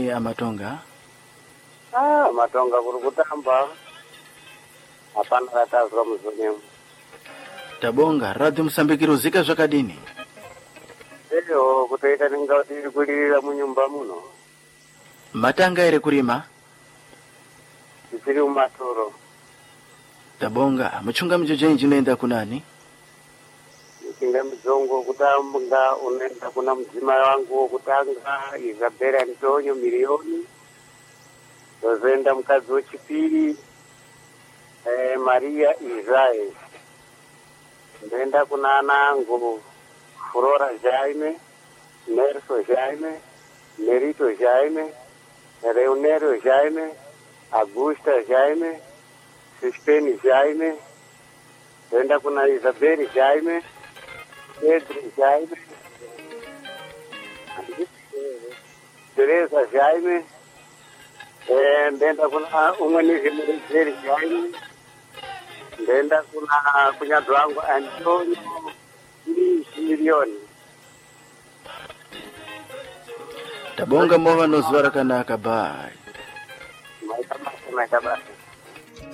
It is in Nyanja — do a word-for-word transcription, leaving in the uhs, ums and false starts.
kodi amatonga? Ah, matonga kuri kutamba. Hapana katazwa muzonyemo. Tabonga radio Msambiki zika zvakadini. Eyo kutoita ningati kulira munyumba muno. Matanga ere kurima? Tiri umatoro. Tabonga muchunga mjojenji chinoenda kunani? Muchinga mzongo kutamba unaenda kuna mzima wangu kutanga Isabella Antonio milioni. Tozoenda mkazi wechipiri eh, Maria Israel. Nenda kuna anangu Flora Jaime, Nerso Jaime, Merito Jaime, Reunero Jaime, Augusta Jaime, Sisteni Jaime, nenda kuna Isabel Jaime, Pedro Jaime, Teresa Jaime, eh, nenda kuna umwenizi Mrizeli Jaime, nenda kuna kunyado wangu Antonio milioni. Tabonga mova nozwara kanaka bye. Maita basi, maita basi.